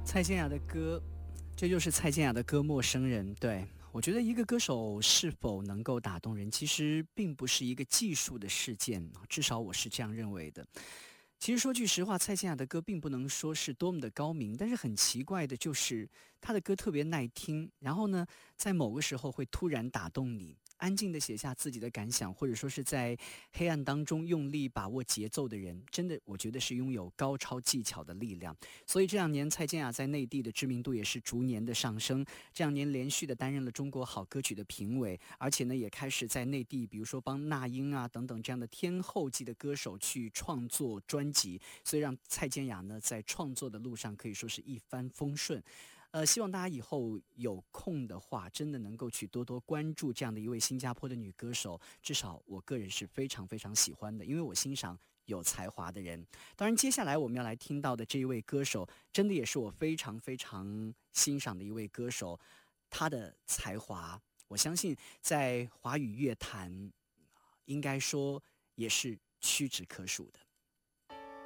蔡健雅的歌，这就是蔡健雅的歌《陌生人》。对，我觉得一个歌手是否能够打动人，其实并不是一个技术的事件，至少我是这样认为的。其实说句实话，蔡健雅的歌并不能说是多么的高明，但是很奇怪的就是她的歌特别耐听，然后呢，在某个时候会突然打动你。安静地写下自己的感想，或者说是在黑暗当中用力把握节奏的人，真的我觉得是拥有高超技巧的力量。所以这两年蔡健雅在内地的知名度也是逐年的上升，这两年连续的担任了中国好歌曲的评委，而且呢也开始在内地比如说帮那英啊等等这样的天后级的歌手去创作专辑，所以让蔡健雅呢在创作的路上可以说是一帆风顺。希望大家以后有空的话，真的能够去多多关注这样的一位新加坡的女歌手，至少我个人是非常非常喜欢的，因为我欣赏有才华的人。当然，接下来我们要来听到的这一位歌手，真的也是我非常非常欣赏的一位歌手，他的才华，我相信在华语乐坛，应该说也是屈指可数的。